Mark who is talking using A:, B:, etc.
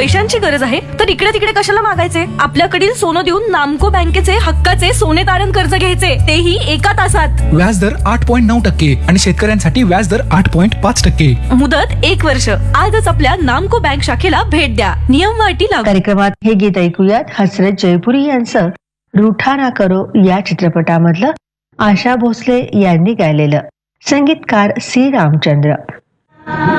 A: पैशांची गरज आहे तर इकडे तिकडे कशाला मागायचे? आपल्याकडील सोनं देऊन नामको बँकेचे हक्काचे सोने तारण कर्ज घ्यायचे, तेही एका तासात.
B: व्याजदर 8.9% आणि शेतकऱ्यांसाठी व्याजदर 8.5%.
A: मुदत 1 वर्ष. आजच आपल्या नामको बँक शाखेला भेट द्या. नियम व अटी लागू.
C: कार्यक्रमात हे गीत ऐकूयात हसरत जयपुरी यांचं रूठा ना करो या चित्रपटामधलं आशा भोसले यांनी गायलेलं. संगीतकार सी रामचंद्र.